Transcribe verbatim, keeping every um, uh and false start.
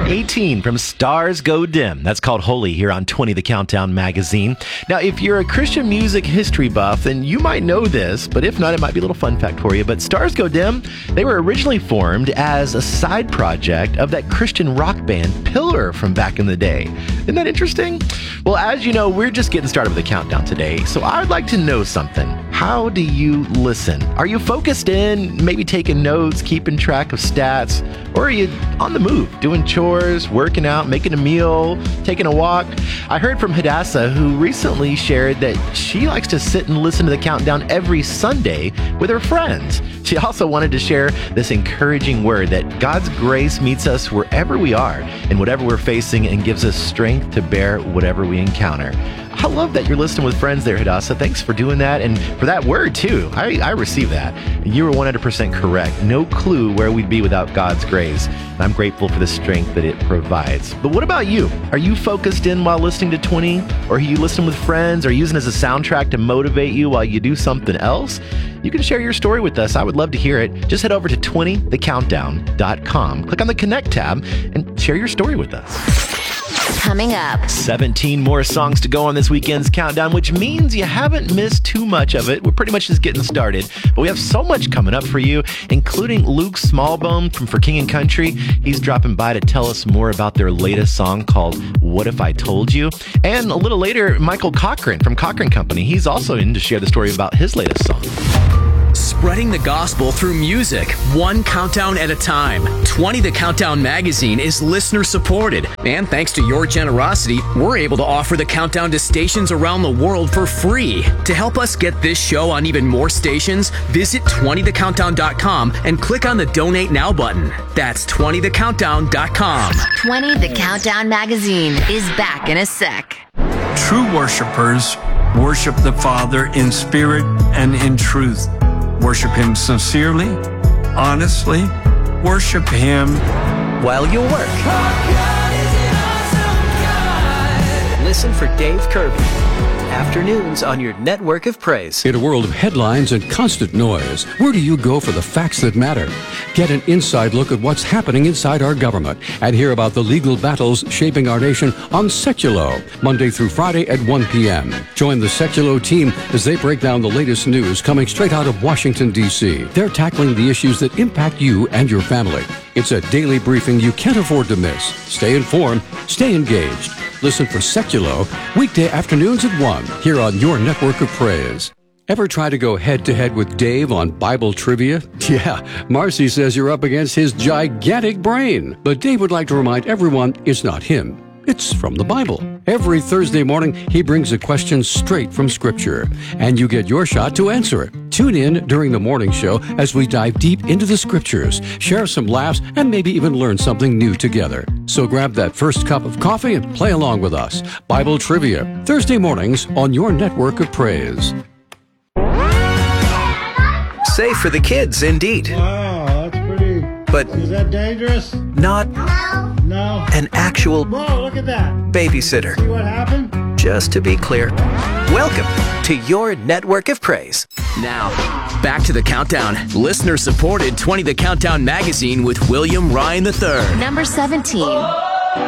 eighteen from Stars Go Dim. That's called Holy here on twenty The Countdown magazine. Now, if you're a Christian music history buff, then you might know this, but if not, it might be a little fun fact for you. But Stars Go Dim, they were originally formed as a side project of that Christian rock band Pillar from back in the day. Isn't that interesting? Well, as you know, we're just getting started with the countdown today, so I'd like to know something. How do you listen? Are you focused in, maybe taking notes, keeping track of stats, or are you on the move, doing chores, working out, making a meal, taking a walk? I heard from Hadassah, who recently shared that she likes to sit and listen to the countdown every Sunday with her friends. She also wanted to share this encouraging word that God's grace meets us wherever we are and whatever we're facing and gives us strength to bear whatever we encounter. I love that you're listening with friends there, Hadassah. Thanks for doing that and for that word, too. I, I received that. You were one hundred percent correct. No clue where we'd be without God's grace. And I'm grateful for the strength that it provides. But what about you? Are you focused in while listening to twenty? Or are you listening with friends or using it as a soundtrack to motivate you while you do something else? You can share your story with us. I would love to hear it. Just head over to twenty the countdown dot com. Click on the Connect tab and share your story with us. Coming up, seventeen more songs to go on this weekend's countdown, which means you haven't missed too much of it. We're pretty much just getting started, but we have so much coming up for you, including Luke Smallbone from For King and Country. He's dropping by to tell us more about their latest song called What If I Told You? And a little later, Michael Cochran from Cochran Company. He's also in to share the story about his latest song. Spreading the gospel through music, one countdown at a time. twenty The Countdown magazine is listener supported. And thanks to your generosity, we're able to offer the countdown to stations around the world for free. To help us get this show on even more stations, visit twenty the countdown dot com and click on the Donate Now button. That's twenty the countdown dot com. twenty The Countdown magazine is back in a sec. True worshipers worship the Father in spirit and in truth. Worship Him sincerely, honestly. Worship Him while you work. Listen for Dave Kirby. Afternoons on your network of praise. In a world of headlines and constant noise, where do you go for the facts that matter? Get an inside look at what's happening inside our government and hear about the legal battles shaping our nation on Seculo, Monday through Friday at one p.m. Join the Seculo team as they break down the latest news coming straight out of Washington, D C They're tackling the issues that impact you and your family. It's a daily briefing you can't afford to miss. Stay informed, stay engaged. Listen for Seculo weekday afternoons at one here on your network of praise. Ever try to go head-to-head with Dave on Bible trivia? Yeah, Marcy says you're up against his gigantic brain. But Dave would like to remind everyone it's not him. It's from the Bible. Every Thursday morning, he brings a question straight from Scripture, and you get your shot to answer it. Tune in during the morning show as we dive deep into the Scriptures, share some laughs, and maybe even learn something new together. So grab that first cup of coffee and play along with us. Bible Trivia, Thursday mornings on your network of praise. Safe for the kids, indeed. Wow, that's pretty. But is that dangerous? Not No. an actual Whoa, look at that. babysitter. See what happened? Just to be clear, welcome to your network of praise. Now, back to the countdown. Listener-supported twenty The Countdown magazine with William Ryan the third. Number seventeen.